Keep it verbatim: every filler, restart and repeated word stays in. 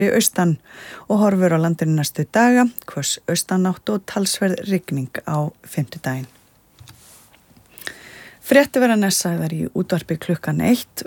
austan og horfur á landinu næstu daga, hvöss austanátt og talsverð rigning á fimmtudaginn. Fréttir verða næst sagðar í útvarpi klukkan eitt